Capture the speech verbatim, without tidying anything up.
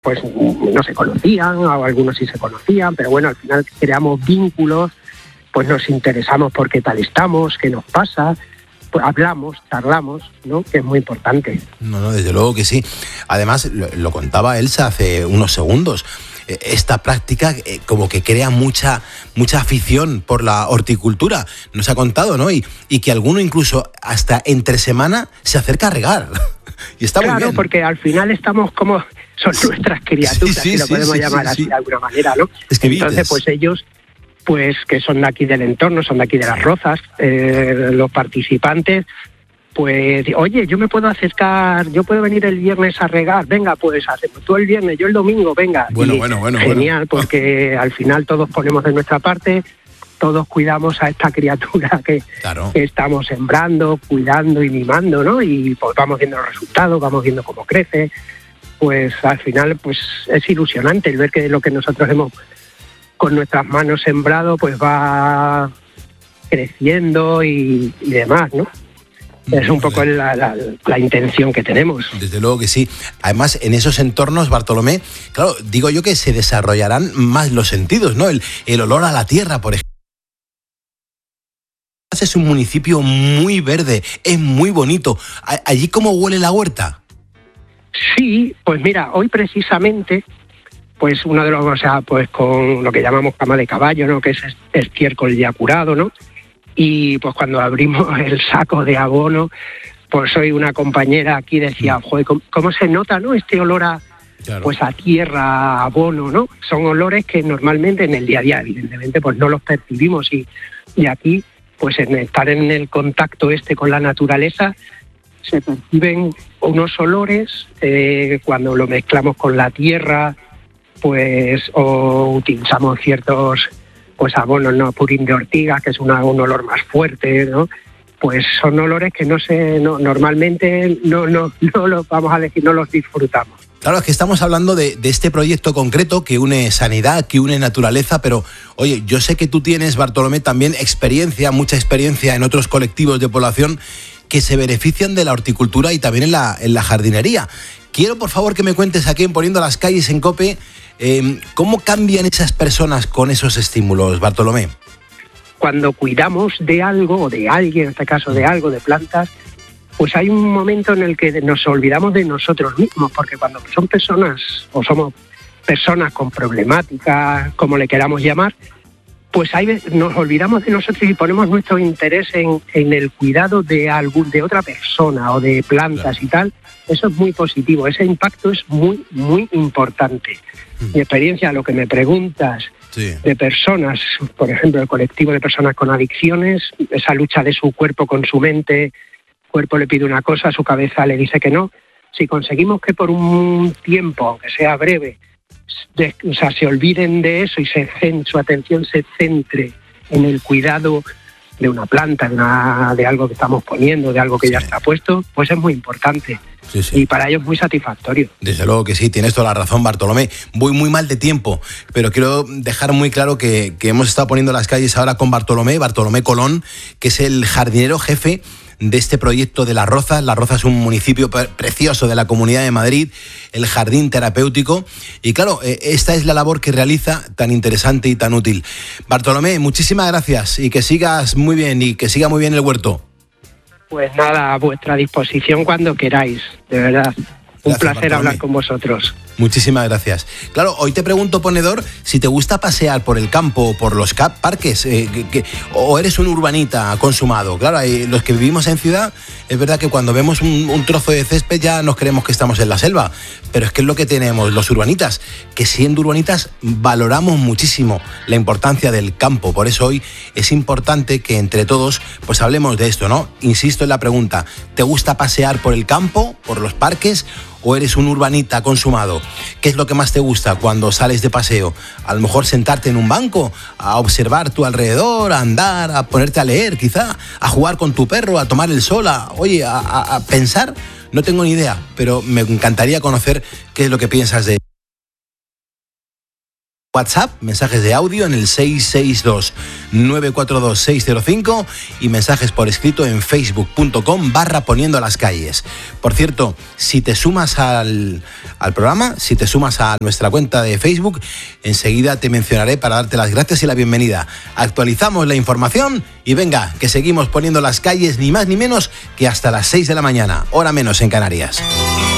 pues no se conocían, o algunos sí se conocían, pero bueno, al final creamos vínculos, pues nos interesamos por qué tal estamos, qué nos pasa, pues hablamos, charlamos, ¿no? Que es muy importante. No, no, desde luego que sí. Además, lo, lo contaba Elsa hace unos segundos, esta práctica eh, como que crea mucha mucha afición por la horticultura, nos ha contado, ¿no? Y, y que alguno incluso hasta entre semana se acerca a regar. Y está claro, muy bien. Porque al final estamos como, son nuestras criaturas, sí, sí, si lo sí, podemos sí, llamar sí, así sí. de alguna manera, ¿no? Es que Entonces, vites. pues ellos, pues que son de aquí del entorno, son de aquí de Las Rozas, eh, los participantes, pues, oye, yo me puedo acercar, yo puedo venir el viernes a regar, venga, pues hacemos tú el viernes, yo el domingo, venga. Bueno, y bueno, bueno. Genial, bueno. porque al final todos ponemos de nuestra parte, todos cuidamos a esta criatura que, Claro. que estamos sembrando, cuidando y mimando, ¿no? Y pues vamos viendo los resultados, vamos viendo cómo crece. Pues al final pues es ilusionante el ver que lo que nosotros hemos con nuestras manos sembrado pues va creciendo y, y demás, ¿no? Es un poco la, la, la intención que tenemos. Desde luego que sí. Además, en esos entornos, Bartolomé, claro, digo yo que se desarrollarán más los sentidos, ¿no? El, el olor a la tierra, por ejemplo. Es un municipio muy verde, es muy bonito. ¿Allí cómo huele la huerta? Sí, pues mira, hoy precisamente, pues uno de los, o sea, pues con lo que llamamos cama de caballo, ¿no? Que es estiércol ya curado, ¿no? Y pues cuando abrimos el saco de abono, pues hoy una compañera aquí decía, joder, ¿cómo, cómo se nota, ¿no? Este olor a, claro. Pues a tierra, a abono, ¿no? Son olores que normalmente en el día a día, evidentemente, pues no los percibimos y, y aquí, pues en estar en el contacto este con la naturaleza, se perciben unos olores eh, cuando lo mezclamos con la tierra, pues o utilizamos ciertos pues abonos, ¿no? Purín de ortiga, que es una, un olor más fuerte, ¿no? Pues son olores que no se, no, normalmente no, no, no los, vamos a decir, no los disfrutamos. Claro, es que estamos hablando de, de este proyecto concreto que une sanidad, que une naturaleza, pero oye, yo sé que tú tienes, Bartolomé, también experiencia, mucha experiencia en otros colectivos de población que se benefician de la horticultura y también en la, en la jardinería. Quiero, por favor, que me cuentes aquí en Poniendo las Calles en COPE, eh, ¿cómo cambian esas personas con esos estímulos, Bartolomé? Cuando cuidamos de algo, o de alguien, en este caso de algo, de plantas, pues hay un momento en el que nos olvidamos de nosotros mismos, porque cuando son personas, o somos personas con problemáticas, como le queramos llamar, pues ahí nos olvidamos de nosotros y ponemos nuestro interés en, en el cuidado de algún, de otra persona o de plantas, claro. Y tal. Eso es muy positivo, ese impacto es muy, muy importante. Mm. Mi experiencia, lo que me preguntas, sí. De personas, por ejemplo, el colectivo de personas con adicciones, esa lucha de su cuerpo con su mente, el cuerpo le pide una cosa, su cabeza le dice que no. Si conseguimos que por un tiempo, aunque sea breve, de, o sea, se olviden de eso y se, su atención se centre en el cuidado de una planta, de, una, de algo que estamos poniendo, de algo que sí. Ya está puesto, pues es muy importante. Sí, sí. Y para ellos muy satisfactorio. Desde luego que sí, tienes toda la razón, Bartolomé. Voy muy mal de tiempo, pero quiero dejar muy claro que, que hemos estado poniendo las calles ahora con Bartolomé, Bartolomé Colón, que es el jardinero jefe de este proyecto de Las Rozas. Las Rozas es un municipio precioso de la Comunidad de Madrid, el jardín terapéutico. Y claro, esta es la labor que realiza, tan interesante y tan útil. Bartolomé, muchísimas gracias y que sigas muy bien y que siga muy bien el huerto. Pues nada, a vuestra disposición cuando queráis, de verdad. Un Gracias, placer Bartolomé. Hablar con vosotros. Muchísimas gracias. Claro, hoy te pregunto, ponedor, si te gusta pasear por el campo o por los cap parques, eh, que, que, o eres un urbanita consumado. Claro, hay, los que vivimos en ciudad, es verdad que cuando vemos un, un trozo de césped ya nos creemos que estamos en la selva, pero es que es lo que tenemos los urbanitas, que siendo urbanitas valoramos muchísimo la importancia del campo. Por eso hoy es importante que entre todos pues hablemos de esto, ¿no? Insisto en la pregunta, ¿te gusta pasear por el campo, por los parques, o eres un urbanita consumado? ¿Qué es lo que más te gusta cuando sales de paseo? A lo mejor sentarte en un banco, a observar tu alrededor, a andar, a ponerte a leer quizá, a jugar con tu perro, a tomar el sol, a, oye, a, a, a pensar. No tengo ni idea, pero me encantaría conocer qué es lo que piensas de WhatsApp, mensajes de audio en el seis seis dos, nueve cuatro dos, seis cero cinco y mensajes por escrito en facebook.com barra poniendo las calles. Por cierto, si te sumas al, al programa, si te sumas a nuestra cuenta de Facebook, enseguida te mencionaré para darte las gracias y la bienvenida. Actualizamos la información y venga, que seguimos poniendo las calles ni más ni menos que hasta las seis de la mañana, hora menos en Canarias.